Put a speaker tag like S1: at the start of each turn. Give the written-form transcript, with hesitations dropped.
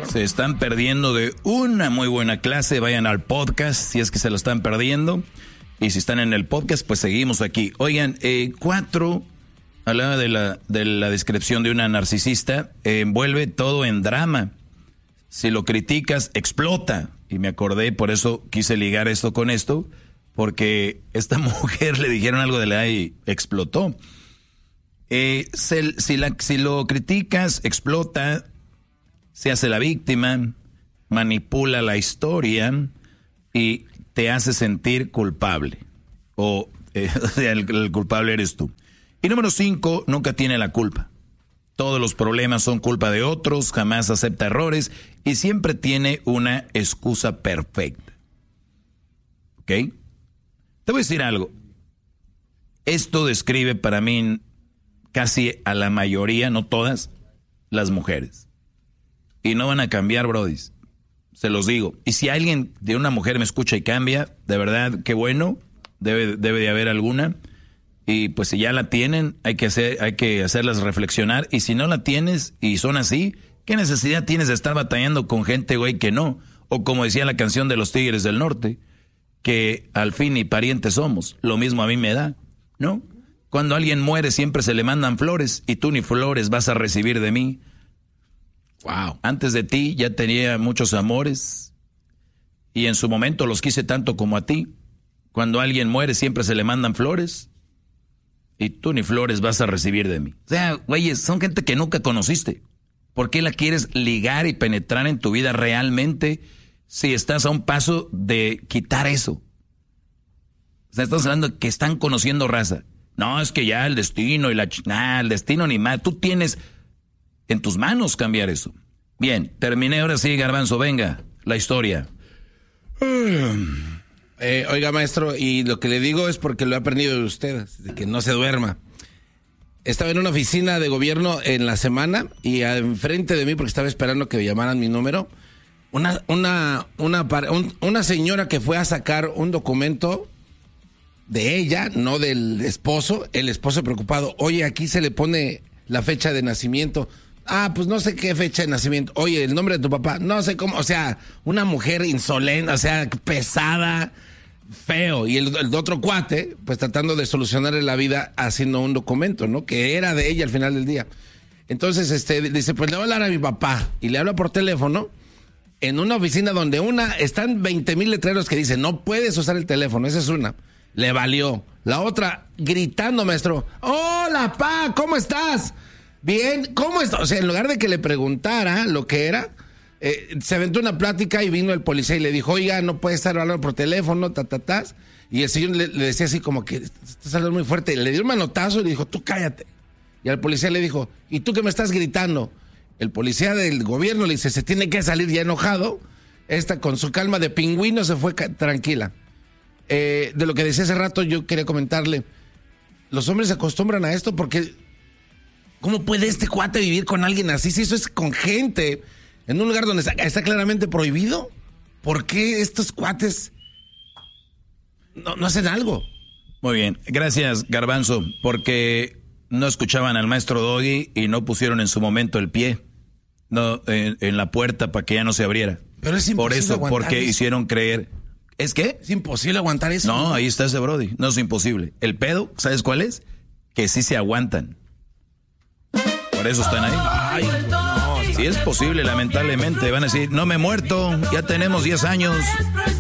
S1: Se están perdiendo de una muy buena clase. Vayan al podcast si es que se lo están perdiendo. Y si están en el podcast, pues seguimos aquí. Oigan, 4, hablaba de la descripción de una narcisista, envuelve todo en drama. Si lo criticas, explota. Y me acordé, por eso quise ligar esto con esto, porque esta mujer le dijeron algo de la y explotó. Si lo criticas, explota, se hace la víctima, manipula la historia y te hace sentir culpable. O sea, el culpable eres tú. Y número 5, nunca tiene la culpa. Todos los problemas son culpa de otros, jamás acepta errores y siempre tiene una excusa perfecta. ¿Ok? Te voy a decir algo. Esto describe para mí casi a la mayoría, no todas, las mujeres. Y no van a cambiar, brodis. Se los digo. Y si alguien de una mujer me escucha y cambia, de verdad, qué bueno. Debe de haber alguna. Y pues si ya la tienen, hay que hacerlas reflexionar. Y si no la tienes y son así, ¿qué necesidad tienes de estar batallando con gente, güey, que no? O como decía la canción de los Tigres del Norte, que al fin ni parientes somos. Lo mismo a mí me da, ¿no? Cuando alguien muere siempre se le mandan flores y tú ni flores vas a recibir de mí. Wow. Antes de ti ya tenía muchos amores y en su momento los quise tanto como a ti. Cuando alguien muere siempre se le mandan flores y tú ni flores vas a recibir de mí. O sea, güeyes, son gente que nunca conociste. ¿Por qué la quieres ligar y penetrar en tu vida realmente si estás a un paso de quitar eso? O sea, estamos hablando de que están conociendo raza. No, es que ya el destino y el destino ni más. Tú tienes en tus manos cambiar eso. Bien, terminé. Ahora sí, Garbanzo, venga, la historia.
S2: Oiga, maestro, y lo que le digo es porque lo he aprendido de usted, de que no se duerma. Estaba en una oficina de gobierno en la semana y enfrente de mí, porque estaba esperando que me llamaran mi número, una señora que fue a sacar un documento de ella, no del esposo, el esposo preocupado. Oye, aquí se le pone la fecha de nacimiento. Ah, pues no sé qué fecha de nacimiento. Oye, el nombre de tu papá, no sé cómo. O sea, una mujer insolente, o sea, pesada, feo. Y el otro cuate, pues tratando de solucionarle la vida haciendo un documento, ¿no? Que era de ella al final del día. Entonces, dice, pues le voy a hablar a mi papá. Y le habla por teléfono en una oficina donde están 20,000 letreros que dicen, no puedes usar el teléfono. Esa es una. Le valió. La otra, gritando, maestro. Hola, pa, ¿cómo estás? Bien, ¿cómo estás? O sea, en lugar de que le preguntara lo que era, se aventó una plática y vino el policía y le dijo, oiga, no puede estar hablando por teléfono, Y el señor le decía así como que, estás hablando muy fuerte. Le dio un manotazo y le dijo, tú cállate. Y al policía le dijo, ¿y tú qué me estás gritando? El policía del gobierno le dice, se tiene que salir ya enojado. Esta con su calma de pingüino se fue tranquila. De lo que decía hace rato, yo quería comentarle, los hombres se acostumbran a esto porque ¿cómo puede este cuate vivir con alguien así? Si eso es con gente en un lugar donde está claramente prohibido, ¿por qué estos cuates no hacen algo?
S1: Muy bien, gracias, Garbanzo, porque no escuchaban al maestro Doggy y no pusieron en su momento el pie en la puerta para que ya no se abriera.
S2: Pero es imposible.
S1: Por eso, porque
S2: eso.
S1: hicieron creer. ¿Es qué?
S2: Es imposible aguantar eso.
S1: No, ahí está ese Brody. No es imposible. El pedo, ¿sabes cuál es? Que sí se aguantan. Por eso están ahí.
S2: Ay, no.
S1: Sí es posible, lamentablemente. Van a decir, no me he muerto, ya tenemos 10 años.